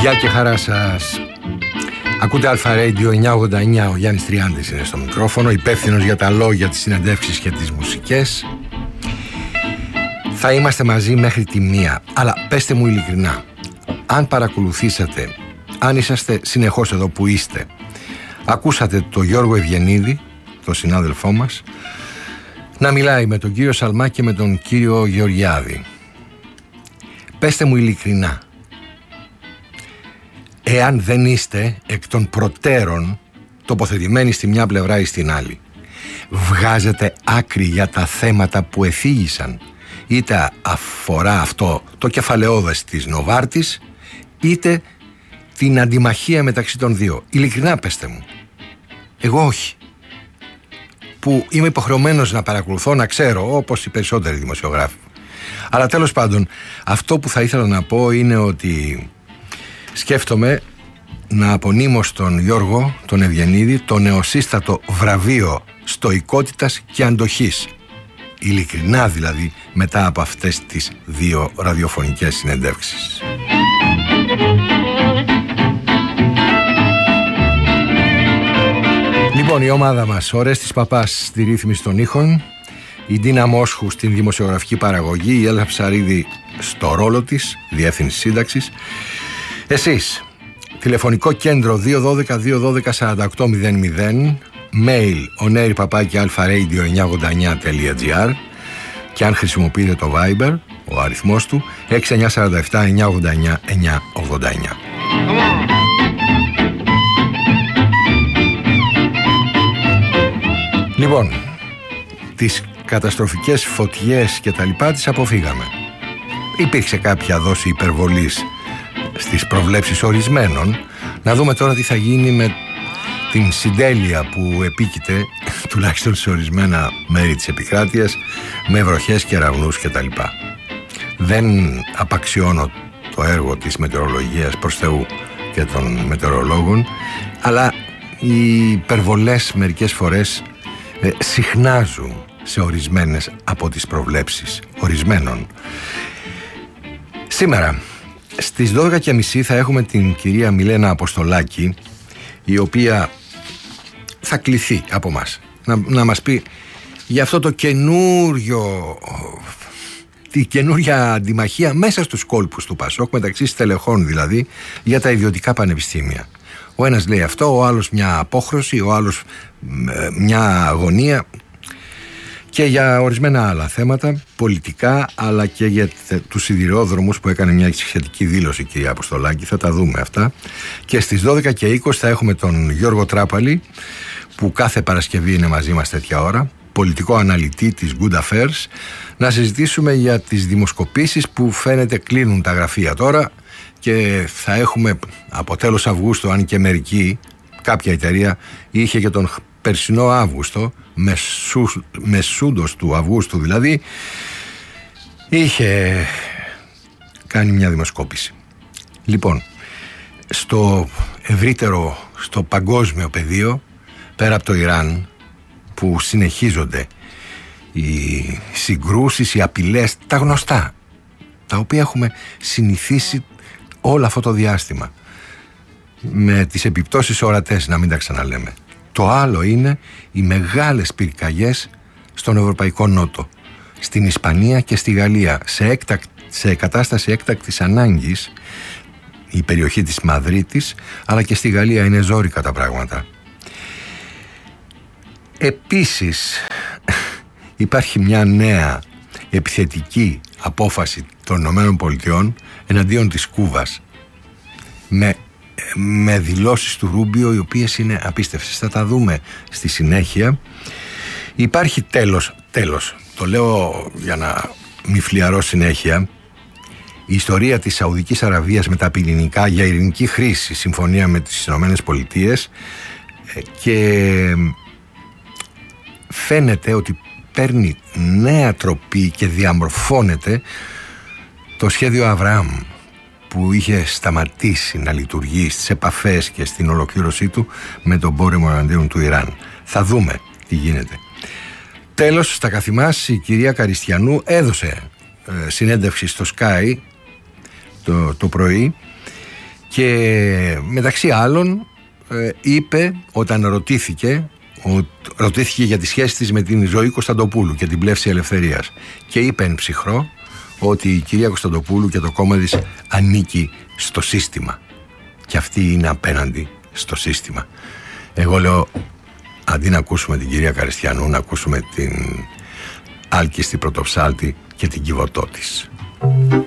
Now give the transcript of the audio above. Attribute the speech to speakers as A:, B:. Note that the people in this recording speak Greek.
A: Γεια και χαρά σας. Ακούτε Αλφα Radio 989. Ο Γιάννης Τριάντης είναι στο μικρόφωνο, υπεύθυνος για τα λόγια, τις συνεντεύξεις και τις μουσικές. Θα είμαστε μαζί μέχρι τη 1. Αλλά πέστε μου ειλικρινά, αν παρακολουθήσατε, αν είσαστε συνεχώς εδώ που είστε, ακούσατε τον Γιώργο Ευγενίδη, τον συνάδελφό μας, να μιλάει με τον κύριο Σαλμά και με τον κύριο Γεωργιάδη. Πέστε μου ειλικρινά, εάν δεν είστε εκ των προτέρων τοποθετημένοι στη μια πλευρά ή στην άλλη, βγάζετε άκρη για τα θέματα που εφήγησαν, είτε αφορά αυτό το κεφαλαιόδες της Νοβάρτης, είτε την αντιμαχία μεταξύ των δύο. Ειλικρινά πέστε μου. Εγώ όχι, που είμαι υποχρεωμένος να παρακολουθώ, να ξέρω, όπως οι περισσότεροι δημοσιογράφοι. Αλλά τέλος πάντων, αυτό που θα ήθελα να πω είναι ότι σκέφτομαι να απονείμω στον Γιώργο, τον Ευγενίδη, το νεοσύστατο βραβείο στοικότητας και αντοχής. Ειλικρινά δηλαδή, μετά από αυτές τις 2 ραδιοφωνικές συνεντεύξεις. Λοιπόν, η ομάδα μας, ο Ρέστης Παπάς στη ρύθμιση των ήχων, η Ντίνα Μόσχου στην δημοσιογραφική παραγωγή, η Έλα Ψαρίδη στο ρόλο της, διεύθυνση σύνταξης. Εσείς, τηλεφωνικό κέντρο 212-212-4800, mail oneir@alfaradio989.gr και αν χρησιμοποιείτε το Viber, ο αριθμός του 6947-989-989. Λοιπόν, τις καταστροφικές φωτιές και τα λοιπά τις αποφύγαμε. Υπήρξε κάποια δόση υπερβολής στις προβλέψεις ορισμένων. Να δούμε τώρα τι θα γίνει με την συντέλεια που επίκειται, τουλάχιστον σε ορισμένα μέρη της επικράτειας, με βροχές και ραυνούς και τα λοιπά. Δεν απαξιώνω το έργο της μετεωρολογίας, προς Θεού, και των μετεωρολόγων, αλλά οι υπερβολές μερικές φορές συχνάζουν σε ορισμένες από τις προβλέψεις ορισμένων. Σήμερα στις 12.30 θα έχουμε την κυρία Μιλένα Αποστολάκη, η οποία θα κληθεί από μας να μας πει για αυτό το τη καινούρια αντιμαχία μέσα στους κόλπους του Πασόκ, μεταξύ στελεχών δηλαδή, για τα ιδιωτικά πανεπιστήμια. Ο ένας λέει αυτό, ο άλλος μια απόχρωση, ο άλλος μια αγωνία, και για ορισμένα άλλα θέματα πολιτικά, αλλά και για τους σιδηρόδρομους που έκανε μια σχετική δήλωση η κυρία Αποστολάκη. Θα τα δούμε αυτά. Και στις 12.20 θα έχουμε τον Γιώργο Τράπαλη, που κάθε Παρασκευή είναι μαζί μας τέτοια ώρα, πολιτικό αναλυτή της Good Affairs, να συζητήσουμε για τις δημοσκοπήσεις που φαίνεται κλείνουν τα γραφεία τώρα και θα έχουμε από τέλος Αυγούστου, αν και μερική, κάποια εταιρεία είχε και τον περσινό Αύγουστο, μεσούντος του Αυγούστου δηλαδή, είχε κάνει μια δημοσκόπηση. Λοιπόν, στο ευρύτερο, στο παγκόσμιο πεδίο, πέρα από το Ιράν, που συνεχίζονται οι συγκρούσεις, οι απειλές, τα γνωστά, τα οποία έχουμε συνηθίσει όλο αυτό το διάστημα, με τις επιπτώσεις ορατές, να μην τα ξαναλέμε. Το άλλο είναι οι μεγάλες πυρκαγιές στον Ευρωπαϊκό Νότο, στην Ισπανία και στη Γαλλία, σε κατάσταση έκτακτης ανάγκης, η περιοχή της Μαδρίτης, αλλά και στη Γαλλία είναι ζόρικα τα πράγματα. Επίσης υπάρχει μια νέα επιθετική απόφαση των ΗΠΑ εναντίον της Κούβας, με δηλώσεις του Ρούμπιο, οι οποίες είναι απίστευτες. Θα τα δούμε στη συνέχεια. Υπάρχει τέλος, το λέω για να μη φλιαρώ συνέχεια, η ιστορία της Σαουδικής Αραβίας με τα πυρηνικά για ειρηνική χρήση, συμφωνία με τις Ηνωμένες Πολιτείες, και φαίνεται ότι παίρνει νέα τροπή και διαμορφώνεται το σχέδιο Αβραάμ, που είχε σταματήσει να λειτουργεί στις επαφές και στην ολοκλήρωσή του με τον πόλεμο εναντίον του Ιράν. Θα δούμε τι γίνεται. Τέλος, στα καθημάς, η κυρία Καριστιανού έδωσε συνέντευξη στο Sky το πρωί Και μεταξύ άλλων είπε, όταν ρωτήθηκε για τη σχέση της με την Ζωή Κωνσταντοπούλου και την Πλεύση Ελευθερίας, και είπε εν ψυχρό ότι η κυρία Κωνσταντοπούλου και το κόμμα της ανήκει στο σύστημα και αυτή είναι απέναντι στο σύστημα. Εγώ λέω, αντί να ακούσουμε την κυρία Καριστιανού, να ακούσουμε την άλκιστη πρωτοψάλτη και την κυβωτό της.